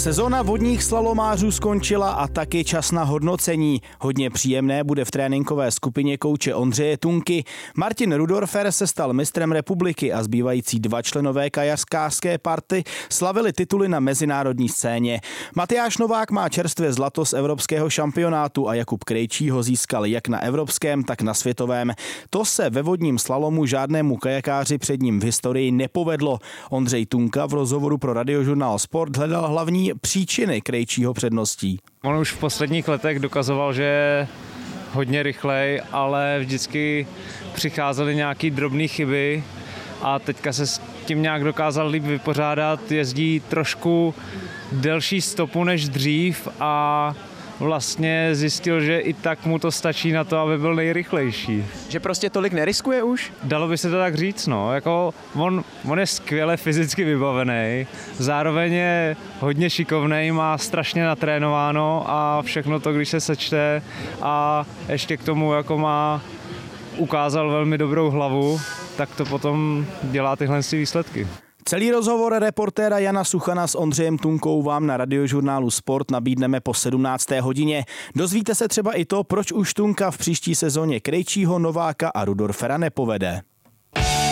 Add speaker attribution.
Speaker 1: Sezona vodních slalomářů skončila a taky čas na hodnocení. Hodně příjemné bude v tréninkové skupině kouče Ondřeje Tunky. Martin Rudorfer se stal mistrem republiky a zbývající dva členové kajařskářské party slavili tituly na mezinárodní scéně. Matyáš Novák má čerstvě zlato z evropského šampionátu a Jakub Krejčí ho získal jak na evropském, tak na světovém. To se ve vodním slalomu žádnému kajakáři před ním v historii nepovedlo. Ondřej Tunka v rozhovoru pro Radiožurnál Sport hledal hlavní příčiny Krejčího předností.
Speaker 2: On už v posledních letech dokazoval, že je hodně rychlej, ale vždycky přicházely nějaký drobné chyby a teďka se s tím nějak dokázal líp vypořádat. Jezdí trošku delší stopu než dřív a vlastně zjistil, že i tak mu to stačí na to, aby byl nejrychlejší.
Speaker 3: Že prostě tolik neriskuje už?
Speaker 2: Dalo by se to tak říct, no. Jako on je skvěle fyzicky vybavený, zároveň je hodně šikovnej, má strašně natrénováno a všechno to, když se sečte a ještě k tomu jako ukázal velmi dobrou hlavu, tak to potom dělá tyhle výsledky.
Speaker 1: Celý rozhovor reportéra Jana Suchana s Ondřejem Tunkou vám na Radiožurnálu Sport nabídneme po 17. hodině. Dozvíte se třeba i to, proč už Tunka v příští sezóně Krejčího, Nováka a Rudorfera nepovede.